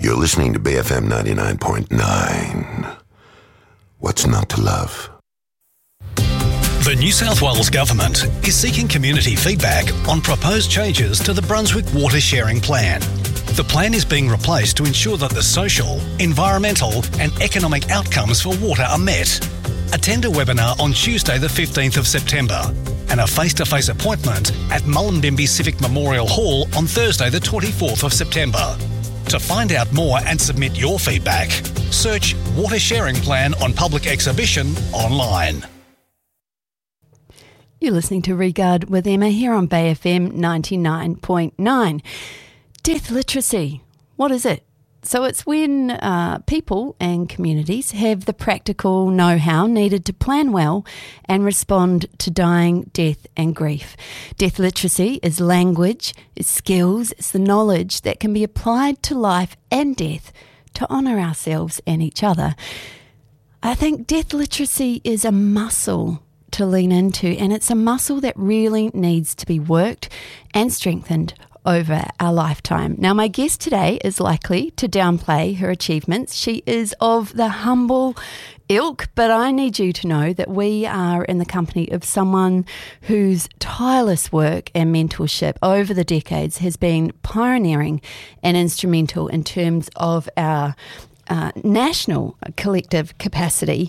You're listening to BFM 99.9. What's not to love? The New South Wales Government is seeking community feedback on proposed changes to the Brunswick Water Sharing Plan. The plan is being replaced to ensure that the social, environmental and economic outcomes for water are met. Attend a webinar on Tuesday the 15th of September and a face-to-face appointment at Mullumbimby Civic Memorial Hall on Thursday the 24th of September. To find out more and submit your feedback, search Water Sharing Plan on Public Exhibition online. You're listening to Regard with Emma here on Bay FM 99.9. Death literacy. What is it? So it's when people and communities have the practical know-how needed to plan well and respond to dying, death and grief. Death literacy is language, it's skills, it's the knowledge that can be applied to life and death to honour ourselves and each other. I think death literacy is a muscle to lean into, and it's a muscle that really needs to be worked and strengthened over our lifetime. Now, my guest today is likely to downplay her achievements. She is of the humble ilk, but I need you to know that we are in the company of someone whose tireless work and mentorship over the decades has been pioneering and instrumental in terms of our national collective capacity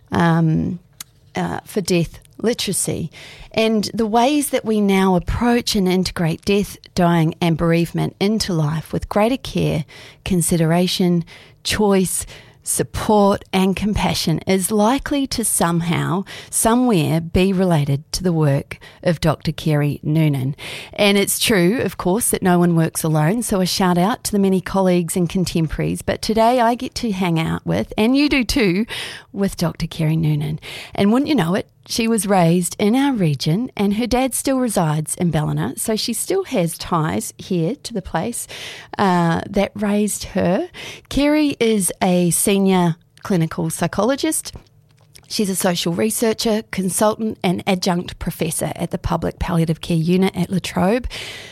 for death literacy and the ways that we now approach and integrate death, dying and bereavement into life with greater care, consideration, choice, support and compassion is likely to somehow, somewhere be related to the work of Dr. Kerry Noonan. And it's true, of course, that no one works alone, so a shout out to the many colleagues and contemporaries. But today I get to hang out with, and you do too, with Dr. Kerry Noonan. And wouldn't you know it, she was raised in our region and her dad still resides in Ballina, so she still has ties here to the place that raised her. Kerry is a senior clinical psychologist. She's a social researcher, consultant and adjunct professor at the Public Palliative Care Unit at La Trobe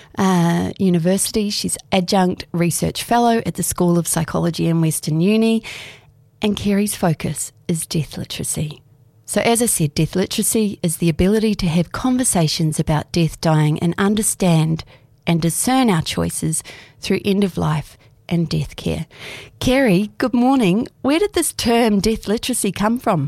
University. She's adjunct research fellow at the School of Psychology in Western Uni, and Kerry's focus is death literacy. So as I said, death literacy is the ability to have conversations about death, dying and understand and discern our choices through end of life and death care. Kerry, good morning. Where did this term death literacy come from?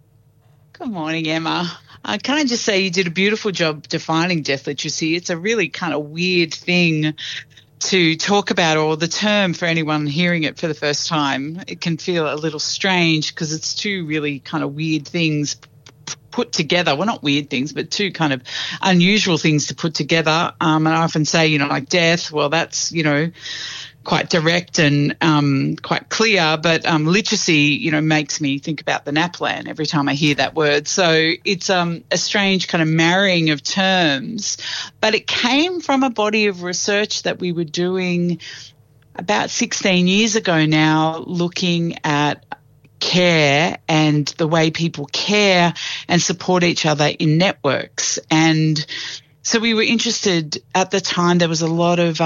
Good morning, Emma. Can I just say you did a beautiful job defining death literacy. It's a really kind of weird thing to talk about, or the term for anyone hearing it for the first time. It can feel a little strange because it's two really kind of weird things put together. Well, not weird things, but two kind of unusual things to put together. And I often say, like death, well, that's, quite direct and quite clear, but literacy, makes me think about the NAPLAN every time I hear that word. So it's a strange kind of marrying of terms, but it came from a body of research that we were doing about 16 years ago now, looking at care and the way people care and support each other in networks. And so we were interested at the time. There was a lot of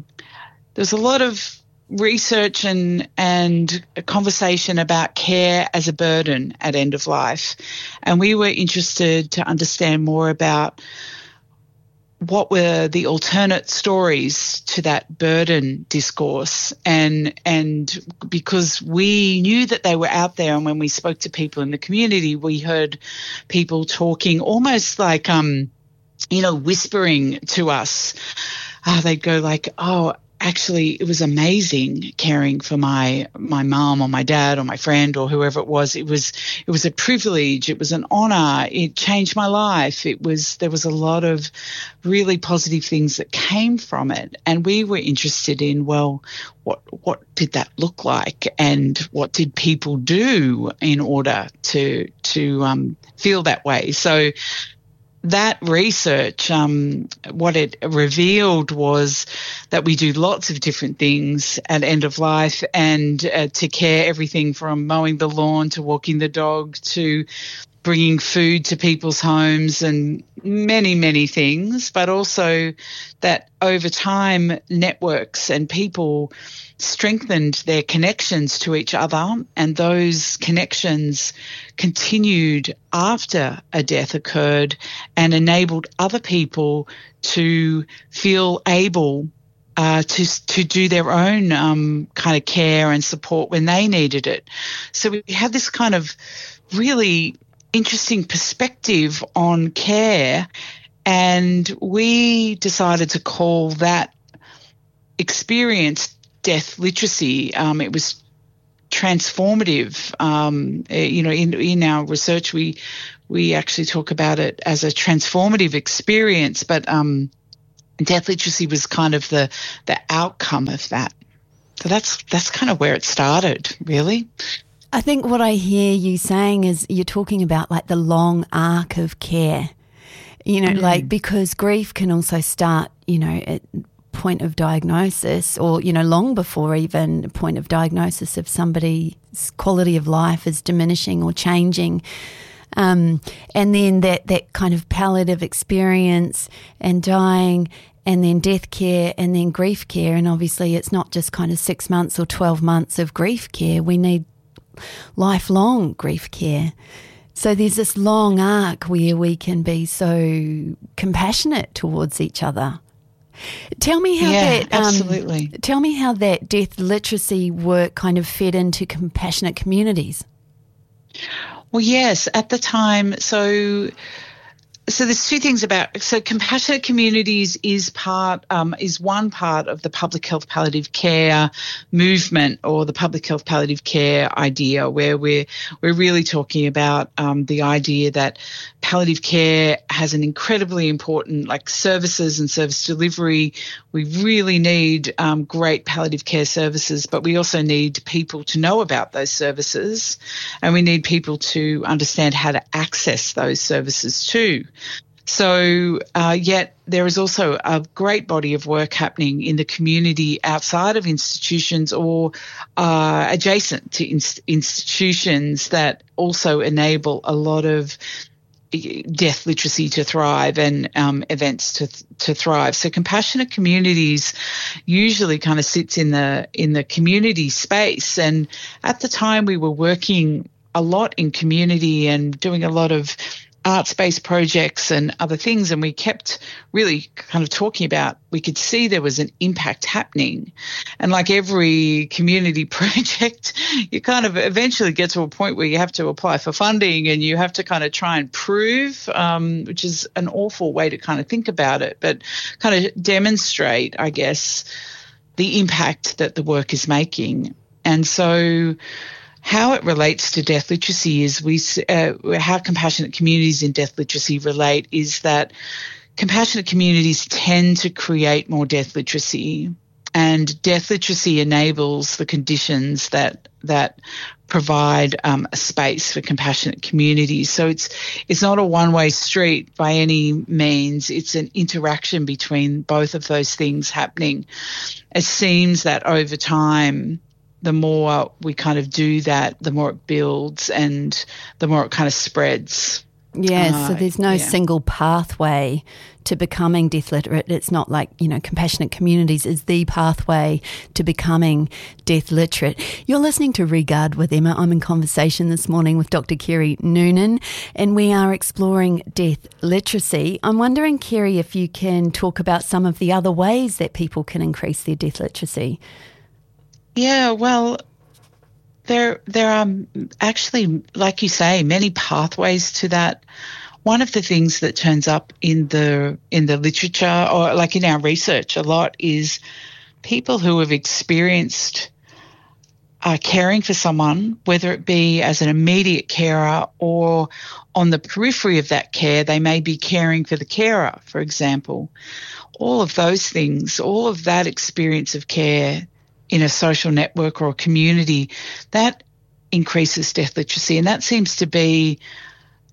research and a conversation about care as a burden at end of life. And we were interested to understand more about what were the alternate stories to that burden discourse. And because we knew that they were out there, and when we spoke to people in the community, we heard people talking almost like, whispering to us. They'd go like, oh, actually, it was amazing caring for my mum or my dad or my friend or whoever it was. It was a privilege. It was an honour. It changed my life. There was a lot of really positive things that came from it, and we were interested in, well, what did that look like, and what did people do in order to feel that way? So that research, what it revealed was that we do lots of different things at end of life, and to care, everything from mowing the lawn to walking the dog to bringing food to people's homes and many, many things, but also that over time networks and people strengthened their connections to each other, and those connections continued after a death occurred and enabled other people to feel able to do their own kind of care and support when they needed it. So we had this kind of really interesting perspective on care, and we decided to call that experience death literacy. It was transformative. In our research, we actually talk about it as a transformative experience, but death literacy was kind of the outcome of that. So that's kind of where it started, really. I think what I hear you saying is you're talking about like the long arc of care, like because grief can also start, at point of diagnosis or, long before even point of diagnosis of somebody's quality of life is diminishing or changing. And then that kind of palliative experience and dying and then death care and then grief care. And obviously it's not just kind of 6 months or 12 months of grief care. We need lifelong grief care. So there's this long arc where we can be so compassionate towards each other. Tell me how absolutely. Tell me how that death literacy work kind of fed into compassionate communities. Well, yes, at the time, so there's two things so compassionate communities is one part of the public health palliative care movement, or the public health palliative care idea, where we're really talking about the idea that palliative care has an incredibly important services and service delivery. We really need great palliative care services, but we also need people to know about those services, and we need people to understand how to access those services too. So yet there is also a great body of work happening in the community outside of institutions or adjacent to institutions that also enable a lot of death literacy to thrive and events to thrive. So compassionate communities usually kind of sits in the community space. And at the time we were working a lot in community and doing a lot of arts-based projects and other things, and we kept really kind of talking about, we could see there was an impact happening. And like every community project, you kind of eventually get to a point where you have to apply for funding and you have to kind of try and prove, which is an awful way to kind of think about it, but kind of demonstrate, I guess, the impact that the work is making. And so how it relates to death literacy is how compassionate communities in death literacy relate is that compassionate communities tend to create more death literacy, and death literacy enables the conditions that provide a space for compassionate communities. So it's not a one-way street by any means. It's an interaction between both of those things happening. It seems that over time, the more we kind of do that, the more it builds and the more it kind of spreads. Yeah, so there's no single pathway to becoming death literate. It's not like, compassionate communities is the pathway to becoming death literate. You're listening to Regard with Emma. I'm in conversation this morning with Dr. Kerry Noonan, and we are exploring death literacy. I'm wondering, Kerry, if you can talk about some of the other ways that people can increase their death literacy. Yeah, well, there are actually, like you say, many pathways to that. One of the things that turns up in the literature, or like in our research a lot, is people who have experienced caring for someone, whether it be as an immediate carer or on the periphery of that care. They may be caring for the carer, for example. All of those things, all of that experience of care in a social network or a community, that increases death literacy. And that seems to be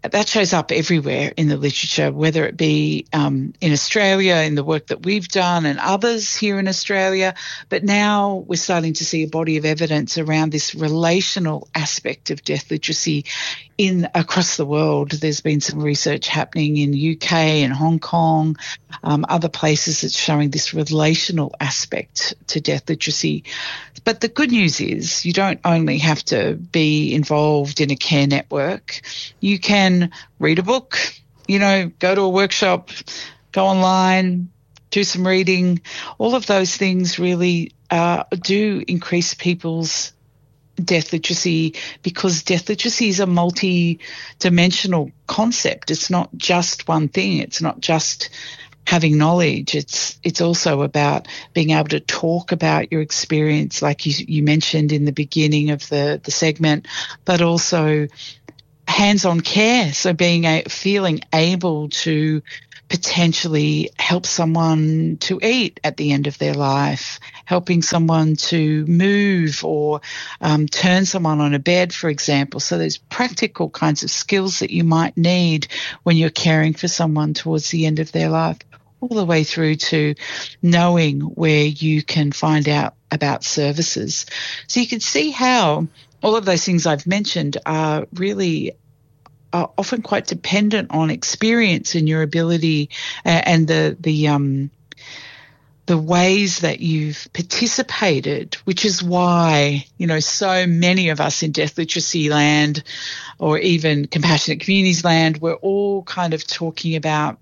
that shows up everywhere in the literature, whether it be in Australia, in the work that we've done and others here in Australia. But now we're starting to see a body of evidence around this relational aspect of death literacy across the world. There's been some research happening in the UK and Hong Kong, other places that's showing this relational aspect to death literacy. But the good news is you don't only have to be involved in a care network. You can read a book, go to a workshop, go online, do some reading. All of those things really do increase people's death literacy, because death literacy is a multi-dimensional concept. It's not just one thing. It's not just having knowledge. It's also about being able to talk about your experience, like you mentioned in the beginning of the segment, but also hands-on care. So feeling able to potentially help someone to eat at the end of their life, helping someone to move or turn someone on a bed, for example. So there's practical kinds of skills that you might need when you're caring for someone towards the end of their life, all the way through to knowing where you can find out about services. So you can see how all of those things I've mentioned are often quite dependent on experience and your ability and the ways that you've participated, which is why, so many of us in death literacy land or even compassionate communities land, we're all kind of talking about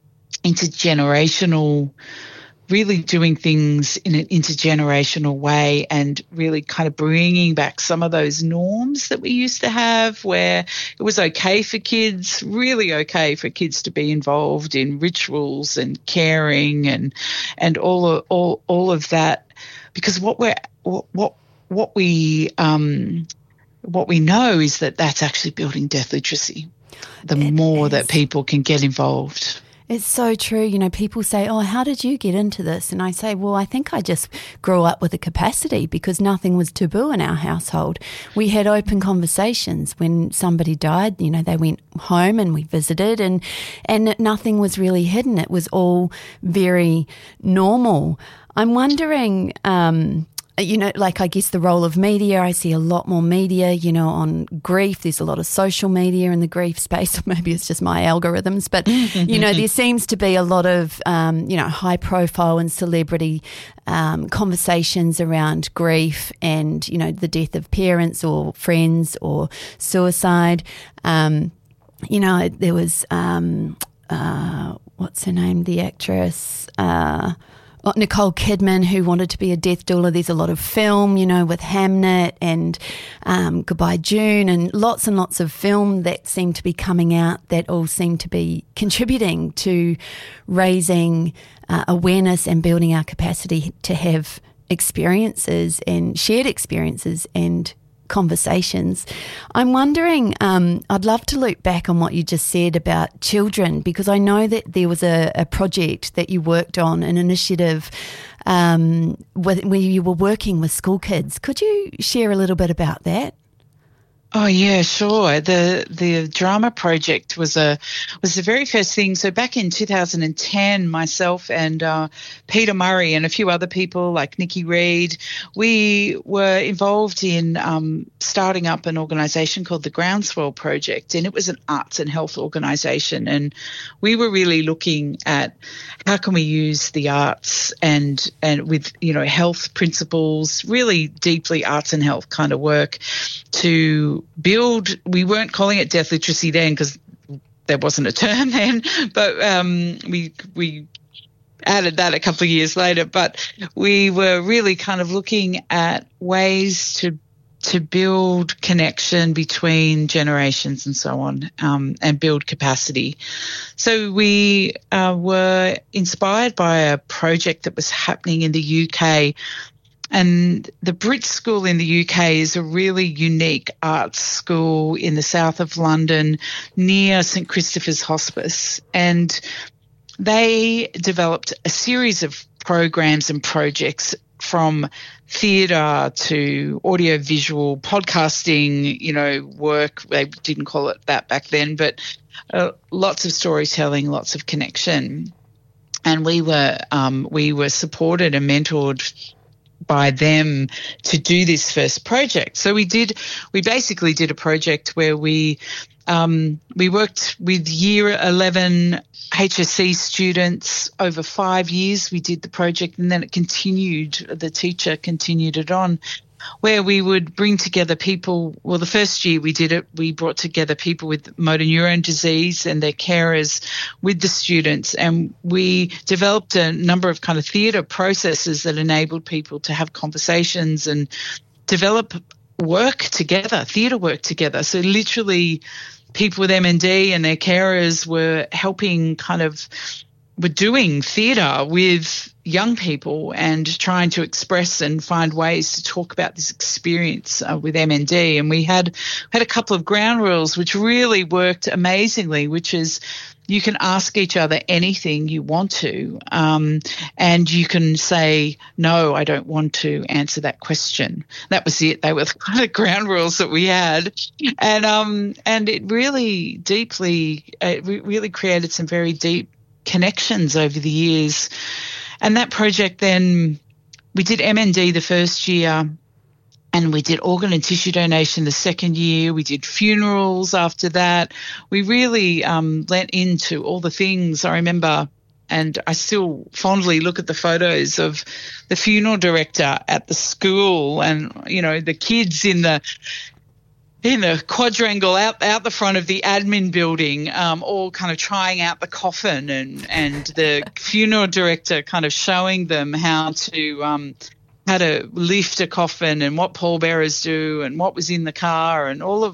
really doing things in an intergenerational way and really kind of bringing back some of those norms that we used to have, where it was okay for kids, really okay for kids to be involved in rituals and caring and all of that, because what we know is that that's actually building death literacy. The more that people can get involved. It's so true. People say, oh, how did you get into this? And I say, well, I think I just grew up with a capacity because nothing was taboo in our household. We had open conversations. When somebody died, they went home and we visited and nothing was really hidden. It was all very normal. I'm wondering, I guess the role of media, I see a lot more media, on grief. There's a lot of social media in the grief space, or maybe it's just my algorithms, but, there seems to be a lot of, high profile and celebrity conversations around grief and, the death of parents or friends or suicide. There was, what's her name, the actress, Nicole Kidman, who wanted to be a death doula. There's a lot of film, with Hamnet and Goodbye June, and lots of film that seem to be coming out that all seem to be contributing to raising awareness and building our capacity to have experiences and shared experiences and conversations. I'm wondering, I'd love to loop back on what you just said about children, because I know that there was a project that you worked on, an initiative where you were working with school kids. Could you share a little bit about that? Oh yeah, sure. The drama project was the very first thing. So back in 2010, myself and Peter Murray and a few other people like Nikki Reed, we were involved in starting up an organisation called the Groundswell Project, and it was an arts and health organisation. And we were really looking at how can we use the arts and with health principles, really deeply arts and health kind of work to build. We weren't calling it death literacy then because there wasn't a term then, but we added that a couple of years later. But we were really kind of looking at ways to build connection between generations and so on, and build capacity. So we were inspired by a project that was happening in the UK. And the Brit School in the UK is a really unique arts school in the south of London near St Christopher's Hospice. And they developed a series of programs and projects from theatre to audiovisual podcasting, work. They didn't call it that back then, but lots of storytelling, lots of connection. And we were supported and mentored by them to do this first project. So we basically did a project where we worked with year 11 HSC students over 5 years. We did the project, and then it continued. The teacher continued it on, where we would bring together people. Well, the first year we did it, we brought together people with motor neurone disease and their carers with the students, and we developed a number of kind of theatre processes that enabled people to have conversations and develop work together, theatre work together. So literally people with MND and their carers were helping we're doing theatre with young people and trying to express and find ways to talk about this experience with MND. And we had a couple of ground rules which really worked amazingly, which is you can ask each other anything you want to, and you can say, no, I don't want to answer that question. That was it. They were the kind of ground rules that we had. And it really really created some very deep connections over the years. And that project then, we did MND the first year, and we did organ and tissue donation the second year. We did funerals after that. We really lent into all the things. I remember, and I still fondly look at the photos of the funeral director at the school and, the kids in the quadrangle out the front of the admin building, all kind of trying out the coffin, and the funeral director kind of showing them how to lift a coffin and what pallbearers do and what was in the car, and all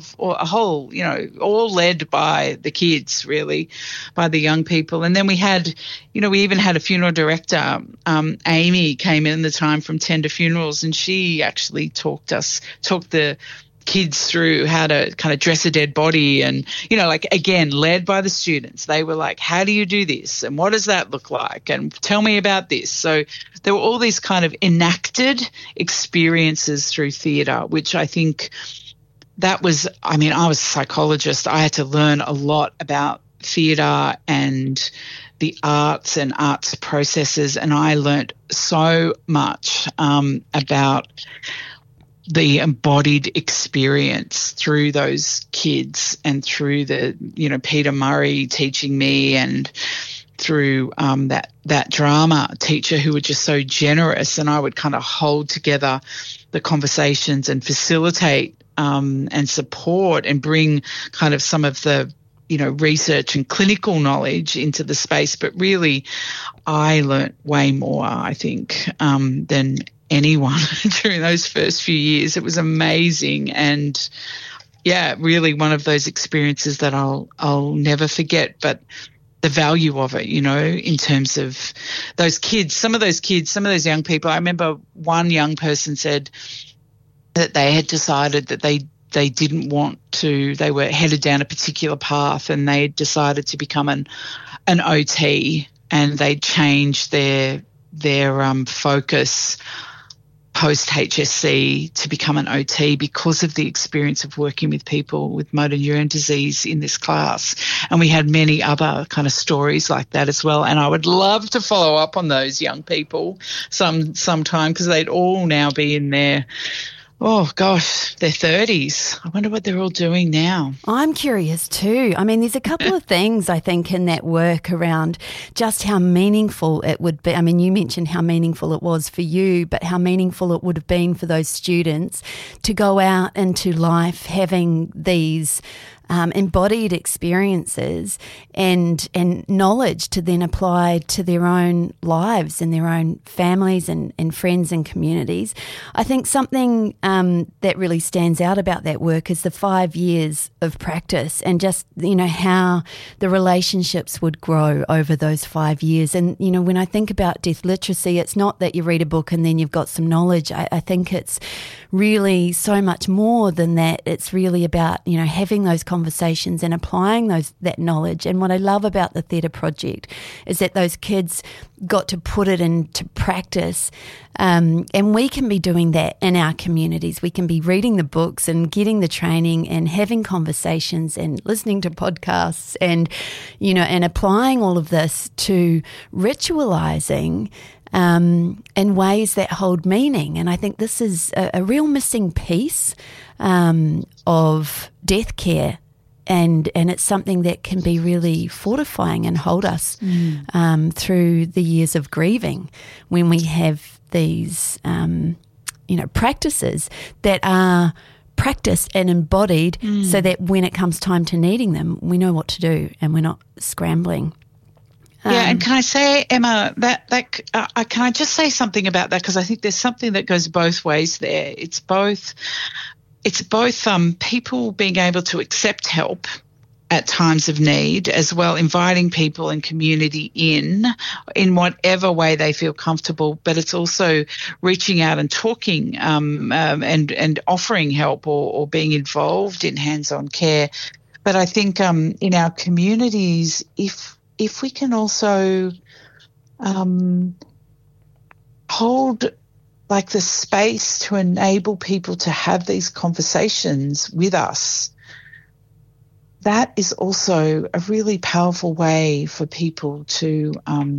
led by the kids, really, by the young people. And then we had, we even had a funeral director, Amy came in the time from Tender Funerals, and she actually talked the kids through how to kind of dress a dead body, and again, led by the students. They were like, how do you do this, and what does that look like, and tell me about this. So there were all these kind of enacted experiences through theatre, which I think that was, I was a psychologist. I had to learn a lot about theatre and the arts and arts processes, and I learnt so much about the embodied experience through those kids, and through Peter Murray teaching me, and through that drama teacher who were just so generous, and I would kind of hold together the conversations and facilitate and support and bring kind of some of the research and clinical knowledge into the space. But really, I learnt way more, I think, than anyone during those first few years. It was amazing, and really one of those experiences that I'll never forget. But the value of it, in terms of those kids, some of those young people. I remember one young person said that they had decided that they didn't want to, they were headed down a particular path, and they had decided to become an OT, and they'd changed their focus post-HSC to become an OT because of the experience of working with people with motor neurone disease in this class. And we had many other kind of stories like that as well. And I would love to follow up on those young people sometime, because they'd all now be in their, their 30s. I wonder what they're all doing now. I'm curious too. There's a couple of things I think in that work around just how meaningful it would be. You mentioned how meaningful it was for you, but how meaningful it would have been for those students to go out into life having these embodied experiences and knowledge to then apply to their own lives and their own families and friends and communities. I think something that really stands out about that work is the 5 years of practice, and just, how the relationships would grow over those 5 years. And, when I think about death literacy, it's not that you read a book and then you've got some knowledge. I think it's really so much more than that. It's really about, having those conversations conversations and applying that knowledge. And what I love about the Theatre Project is that those kids got to put it into practice, and we can be doing that in our communities. We can be reading the books and getting the training and having conversations and listening to podcasts and, and applying all of this to ritualizing in ways that hold meaning. And I think this is a real missing piece of death care. And it's something that can be really fortifying and hold us through the years of grieving when we have these, practices that are practiced and embodied so that when it comes time to needing them, we know what to do and we're not scrambling. And can I say, Emma, can I just say something about that? Because I think there's something that goes both ways there. It's both people being able to accept help at times of need, as well inviting people and community in whatever way they feel comfortable, but it's also reaching out and talking and offering help or being involved in hands-on care. But I think in our communities, if we can also hold like the space to enable people to have these conversations with us, that is also a really powerful way for people to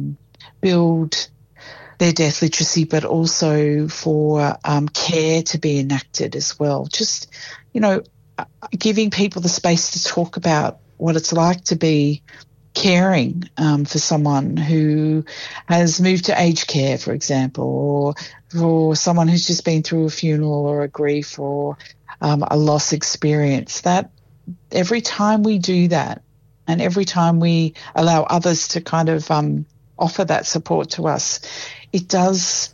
build their death literacy, but also for care to be enacted as well. Just, giving people the space to talk about what it's like to be caring for someone who has moved to aged care, for example, or for someone who's just been through a funeral or a grief or a loss experience. That every time we do that and every time we allow others to kind of offer that support to us, it does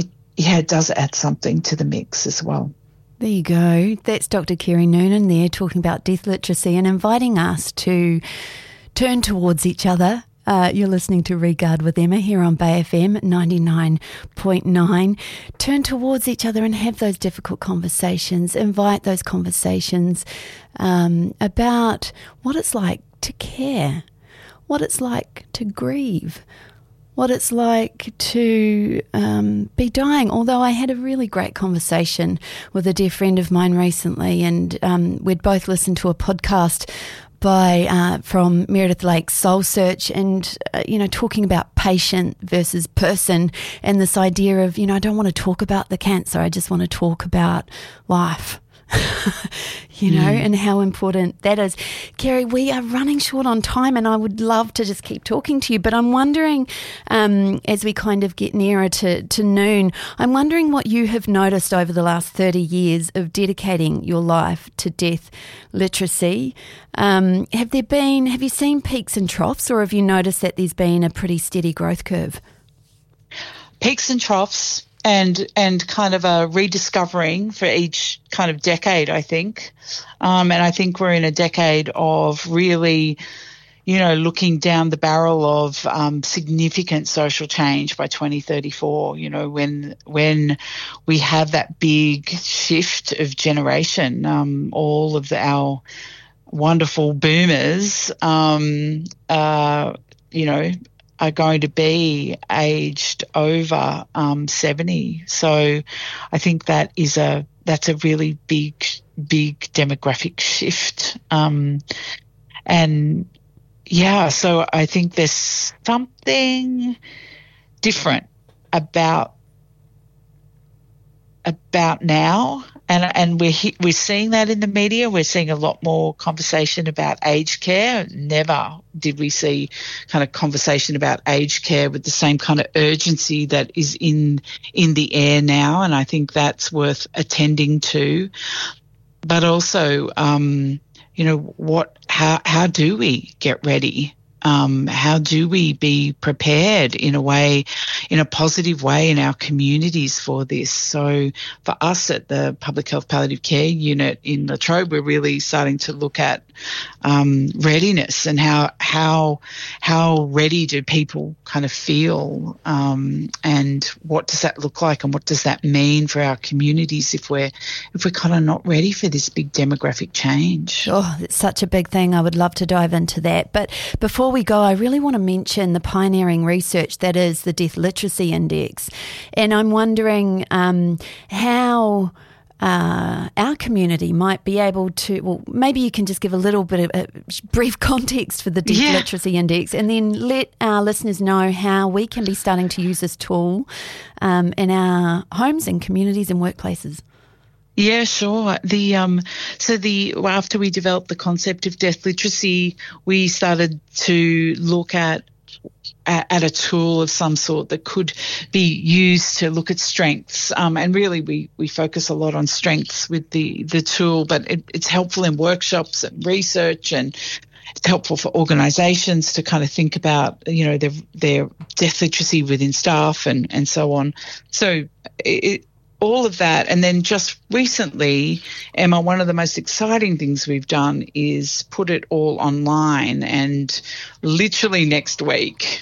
add something to the mix as well. There you go. That's Dr. Kerry Noonan there talking about death literacy and inviting us to turn towards each other. You're listening to Regard with Emma here on Bay FM 99.9. Turn towards each other and have those difficult conversations. Invite those conversations about what it's like to care, what it's like to grieve, what it's like to be dying. Although I had a really great conversation with a dear friend of mine recently, and we'd both listened to a podcast from Meredith Lake's Soul Search, and talking about patient versus person, and this idea of I don't want to talk about the cancer, I just want to talk about life. And how important that is. Kerry, we are running short on time and I would love to just keep talking to you, but I'm wondering, as we kind of get nearer to noon, I'm wondering what you have noticed over the last 30 years of dedicating your life to death literacy. Have you seen peaks and troughs, or have you noticed that there's been a pretty steady growth curve? Peaks and troughs. And kind of a rediscovering for each kind of decade, I think. And I think we're in a decade of really, looking down the barrel of significant social change by 2034, when we have that big shift of generation. All of our wonderful boomers, are going to be aged over 70. So I think that's a really big demographic shift. So I think there's something different about now, and we're seeing that in the media. We're seeing a lot more conversation about aged care. Never did we see kind of conversation about aged care with the same kind of urgency that is in the air now, and I think that's worth attending to. But also, how do we get ready how do we be prepared in a positive way in our communities for this? So for us at the Public Health Palliative Care Unit in La Trobe, we're really starting to look at readiness and how ready do people kind of feel, and what does that look like, and what does that mean for our communities if we're kind of not ready for this big demographic change. Oh, it's such a big thing. I would love to dive into that. But before we go, I really want to mention the pioneering research that is the Death Literacy Index. And I'm wondering how our community might be able to, well, maybe you can just give a little bit of a brief context for the Death Literacy Index, and then let our listeners know how we can be starting to use this tool in our homes and communities and workplaces. Yeah, sure. After we developed the concept of death literacy, we started to look at a tool of some sort that could be used to look at strengths. And really we focus a lot on strengths with the tool, but it's helpful in workshops and research, and it's helpful for organisations to kind of think about, their death literacy within staff and so on. So all of that. And then just recently, Emma, one of the most exciting things we've done is put it all online, and literally next week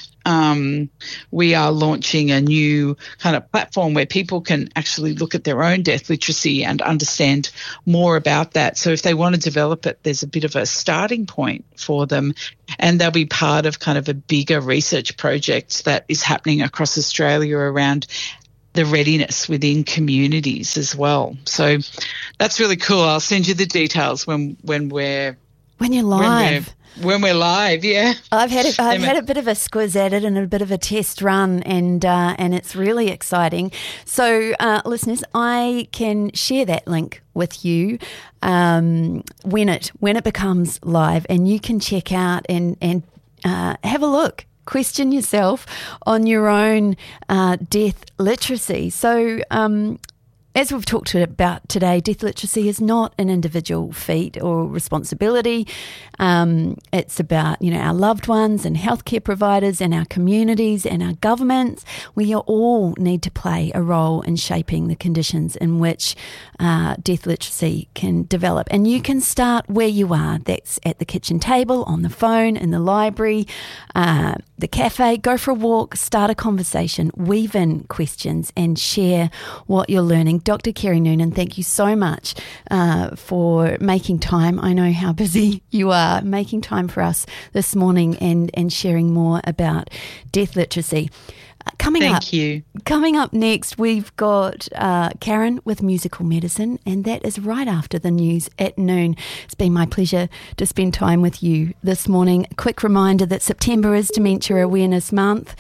we are launching a new kind of platform where people can actually look at their own death literacy and understand more about that. So if they want to develop it, there's a bit of a starting point for them, and they'll be part of kind of a bigger research project that is happening across Australia around the readiness within communities as well. So that's really cool. I'll send you the details when you're live. When we're live, yeah. I've had a bit of a squiz at it and a bit of a test run, and it's really exciting. So, listeners, I can share that link with you when it becomes live, and you can check out and have a look. Question yourself on your own death literacy. So, as we've talked about today, death literacy is not an individual feat or responsibility. It's about, our loved ones and healthcare providers and our communities and our governments. We all need to play a role in shaping the conditions in which death literacy can develop. And you can start where you are. That's at the kitchen table, on the phone, in the library, the cafe. Go for a walk, start a conversation, weave in questions and share what you're learning. Dr. Kerry Noonan, thank you so much for making time. I know how busy you are, making time for us this morning and sharing more about death literacy. Coming up next, we've got Karen with Musical Medicine, and that is right after the news at noon. It's been my pleasure to spend time with you this morning. A quick reminder that September is Dementia Awareness Month.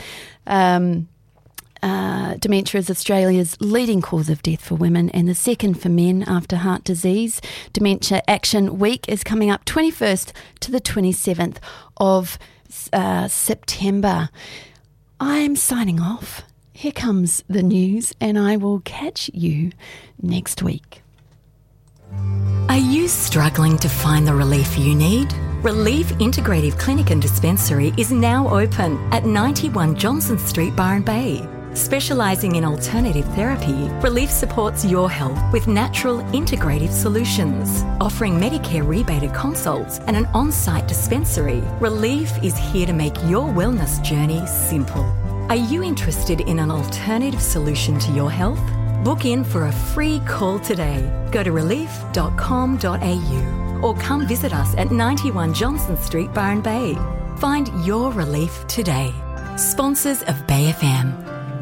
Dementia is Australia's leading cause of death for women and the second for men after heart disease. Dementia Action Week is coming up 21st to the 27th of September. I'm signing off. Here comes the news, and I will catch you next week. Are you struggling to find the relief you need? Relief Integrative Clinic and Dispensary is now open at 91 Johnson Street, Byron Bay. Specialising in alternative therapy, Relief supports your health with natural integrative solutions. Offering Medicare rebated consults and an on-site dispensary, Relief is here to make your wellness journey simple. Are you interested in an alternative solution to your health? Book in for a free call today. Go to relief.com.au or come visit us at 91 Johnson Street, Byron Bay. Find your relief today. Sponsors of Bay FM.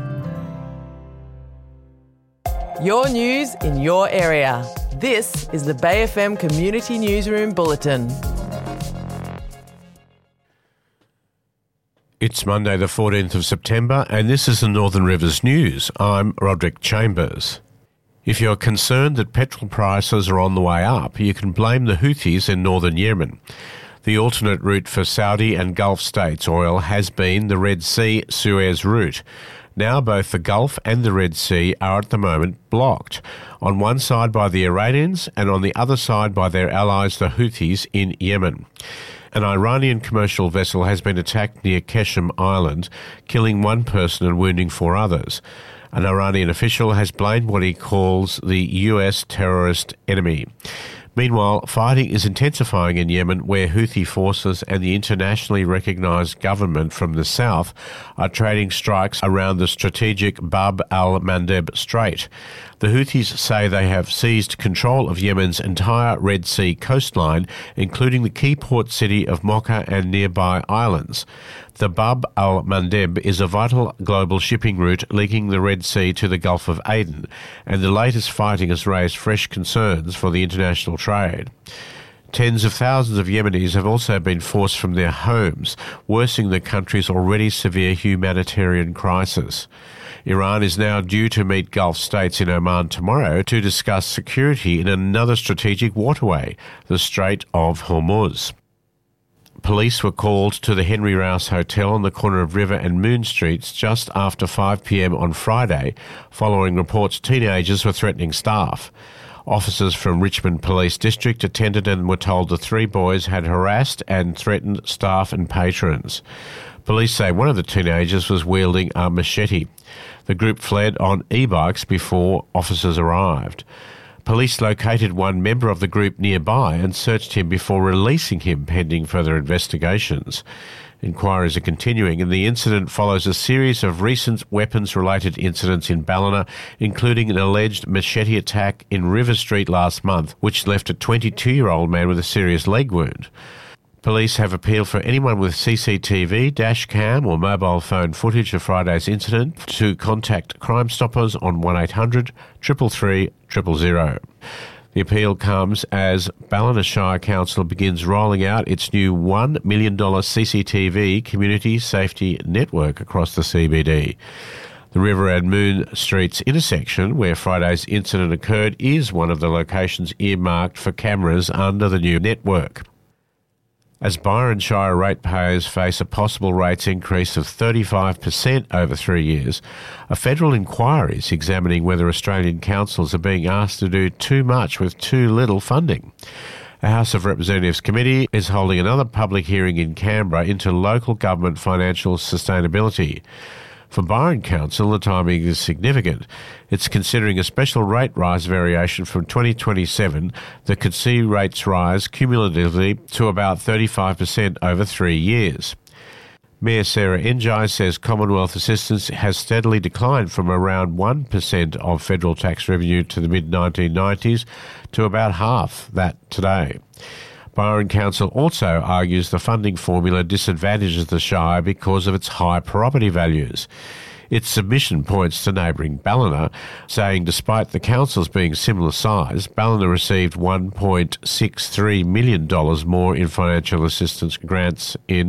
Your news in your area. This is the Bay FM Community Newsroom Bulletin. It's Monday the 14th of September and this is the Northern Rivers News. I'm Roderick Chambers. If you're concerned that petrol prices are on the way up, you can blame the Houthis in northern Yemen. The alternate route for Saudi and Gulf states oil has been the Red Sea-Suez route. Now both the Gulf and the Red Sea are at the moment blocked, on one side by the Iranians and on the other side by their allies the Houthis in Yemen. An Iranian commercial vessel has been attacked near Keshem Island, killing one person and wounding 4 others. An Iranian official has blamed what he calls the US terrorist enemy. Meanwhile, fighting is intensifying in Yemen, where Houthi forces and the internationally recognised government from the south are trading strikes around the strategic Bab al-Mandeb Strait. The Houthis say they have seized control of Yemen's entire Red Sea coastline, including the key port city of Mocha and nearby islands. The Bab al-Mandeb is a vital global shipping route linking the Red Sea to the Gulf of Aden, and the latest fighting has raised fresh concerns for the international trade. Tens of thousands of Yemenis have also been forced from their homes, worsening the country's already severe humanitarian crisis. Iran is now due to meet Gulf states in Oman tomorrow to discuss security in another strategic waterway, the Strait of Hormuz. Police were called to the Henry Rouse Hotel on the corner of River and Moon Streets just after 5 p.m. on Friday, following reports teenagers were threatening staff. Officers from Richmond Police District attended and were told the 3 boys had harassed and threatened staff and patrons. Police say one of the teenagers was wielding a machete. The group fled on e-bikes before officers arrived. Police located one member of the group nearby and searched him before releasing him pending further investigations. Inquiries are continuing, and the incident follows a series of recent weapons-related incidents in Ballina, including an alleged machete attack in River Street last month, which left a 22-year-old man with a serious leg wound. Police have appealed for anyone with CCTV, dash cam or mobile phone footage of Friday's incident to contact Crime Stoppers on 1800 333 000. The appeal comes as Ballina Shire Council begins rolling out its new $1 million CCTV community safety network across the CBD. The River and Moon Streets intersection, where Friday's incident occurred, is one of the locations earmarked for cameras under the new network. As Byron Shire ratepayers face a possible rates increase of 35% over 3 years, a federal inquiry is examining whether Australian councils are being asked to do too much with too little funding. The House of Representatives Committee is holding another public hearing in Canberra into local government financial sustainability. For Byron Council, the timing is significant. It's considering a special rate rise variation from 2027 that could see rates rise cumulatively to about 35% over 3 years. Mayor Sarah Enjai says Commonwealth assistance has steadily declined from around 1% of federal tax revenue to the mid-1990s to about half that today. Byron Council also argues the funding formula disadvantages the Shire because of its high property values. Its submission points to neighbouring Ballina, saying despite the councils being similar size, Ballina received $1.63 million more in financial assistance grants in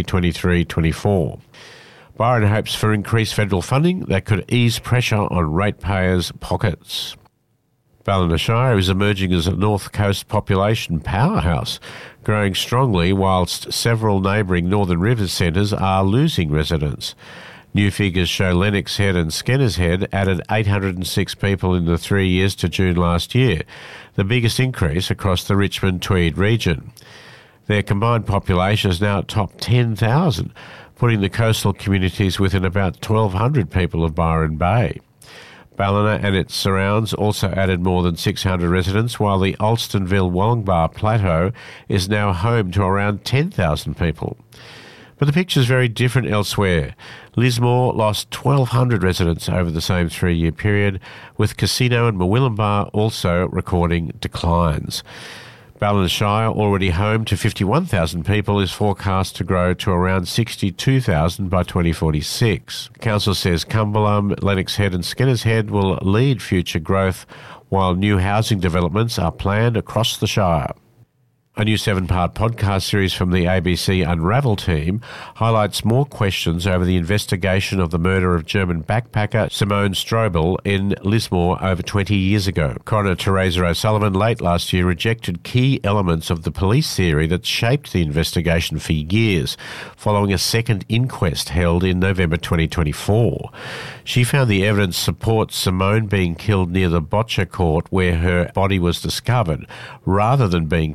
2023-24. Byron hopes for increased federal funding that could ease pressure on ratepayers' pockets. Ballina Shire is emerging as a North Coast population powerhouse, growing strongly whilst several neighbouring Northern Rivers centres are losing residents. New figures show Lennox Head and Skenner's Head added 806 people in the 3 years to June last year, the biggest increase across the Richmond Tweed region. Their combined population is now at top 10,000, putting the coastal communities within about 1,200 people of Byron Bay. Ballina and its surrounds also added more than 600 residents, while the Alstonville-Wollongbar Plateau is now home to around 10,000 people. But the picture is very different elsewhere. Lismore lost 1,200 residents over the same 3-year period, with Casino and Murwillumbah also recording declines. Ballina Shire, already home to 51,000 people, is forecast to grow to around 62,000 by 2046. Council says Cumberland, Lennox Head and Skenner's Head will lead future growth, while new housing developments are planned across the Shire. A new 7-part podcast series from the ABC Unravel team highlights more questions over the investigation of the murder of German backpacker Simone Strobel in Lismore over 20 years ago. Coroner Teresa O'Sullivan late last year rejected key elements of the police theory that shaped the investigation for years, following a second inquest held in November 2024. She found the evidence supports Simone being killed near the Boccia Court where her body was discovered, rather than being killed at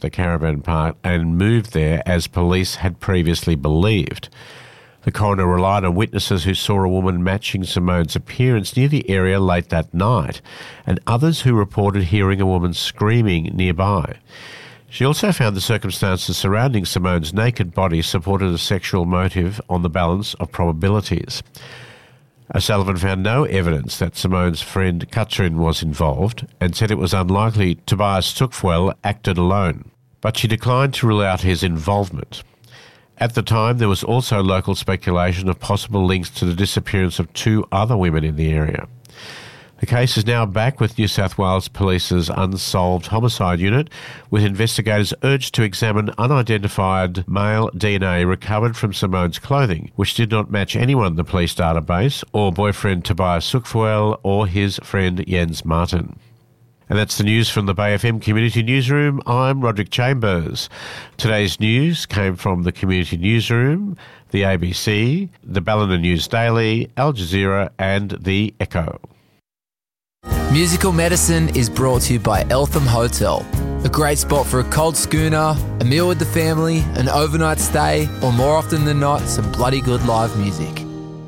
the caravan park and moved there as police had previously believed. The coroner relied on witnesses who saw a woman matching Simone's appearance near the area late that night, and others who reported hearing a woman screaming nearby. She also found the circumstances surrounding Simone's naked body supported a sexual motive on the balance of probabilities. O'Sullivan found no evidence that Simone's friend Katrin was involved and said it was unlikely Tobias Sukfuel acted alone, but she declined to rule out his involvement. At the time, there was also local speculation of possible links to the disappearance of 2 other women in the area. The case is now back with New South Wales Police's Unsolved Homicide Unit, with investigators urged to examine unidentified male DNA recovered from Simone's clothing, which did not match anyone in the police database, or boyfriend Tobias Sukfuel, or his friend Jens Martin. And that's the news from the Bay FM Community Newsroom. I'm Roderick Chambers. Today's news came from the Community Newsroom, the ABC, the Ballina News Daily, Al Jazeera and the Echo. Musical Medicine is brought to you by Eltham Hotel. A great spot for a cold schooner, a meal with the family, an overnight stay, or more often than not, some bloody good live music.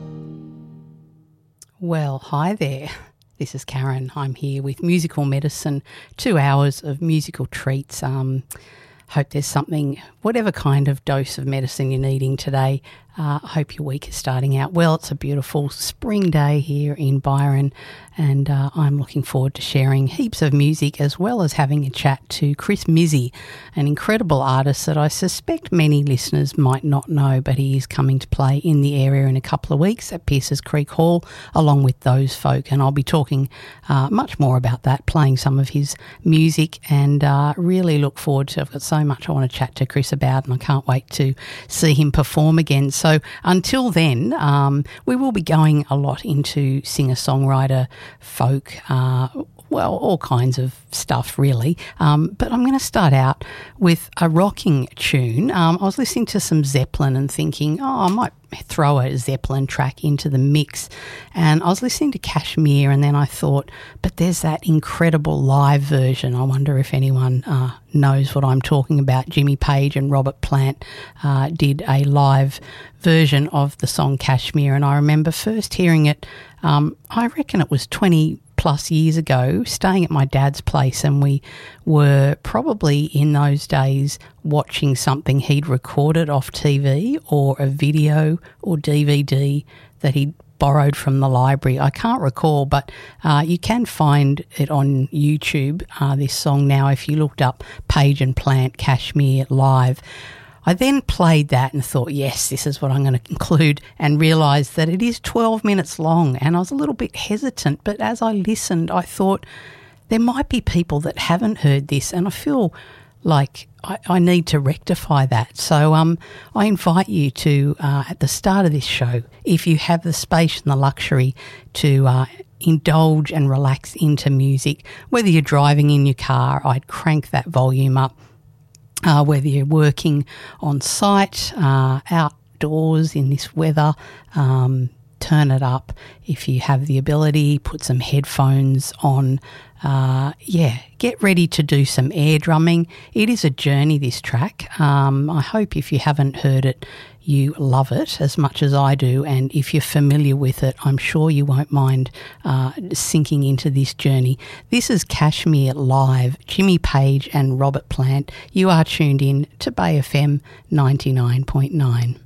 Well, hi there. This is Karen. I'm here with Musical Medicine, 2 hours of musical treats. Hope there's something, whatever kind of dose of medicine you're needing today. Hope your week is starting out well. It's a beautiful spring day here in Byron, and I'm looking forward to sharing heaps of music as well as having a chat to Chris Mizzi, an incredible artist that I suspect many listeners might not know, but he is coming to play in the area in a couple of weeks at Pierces Creek Hall along with Those Folk, and I'll be talking much more about that, playing some of his music, and really look forward to, I've got so much I want to chat to Chris about, and I can't wait to see him perform again. So until then, we will be going a lot into singer-songwriter, folk, all kinds of stuff really. But I'm going to start out with a rocking tune. I was listening to some Zeppelin and thinking, I might throw a Zeppelin track into the mix. And I was listening to Kashmir, and then I thought, but there's that incredible live version. I wonder if anyone knows what I'm talking about. Jimmy Page and Robert Plant did a live version of the song Kashmir, and I remember first hearing it, I reckon it was 20 plus years ago, staying at my dad's place, and we were probably in those days watching something he'd recorded off TV or a video or DVD that he'd borrowed from the library. I can't recall, but you can find it on YouTube, this song now, if you looked up Page and Plant Kashmir live. I then played that and thought, yes, this is what I'm going to include, and realised that it is 12 minutes long, and I was a little bit hesitant, but as I listened, I thought there might be people that haven't heard this, and I feel like I need to rectify that. So I invite you to, at the start of this show, if you have the space and the luxury to indulge and relax into music, whether you're driving in your car, I'd crank that volume up. Whether you're working on site, outdoors in this weather, turn it up. If you have the ability, put some headphones on. Get ready to do some air drumming. It is a journey, this track. I hope if you haven't heard it, you love it as much as I do, and if you're familiar with it, I'm sure you won't mind sinking into this journey. This is Kashmir live, Jimmy Page and Robert Plant. You are tuned in to Bay FM 99.9.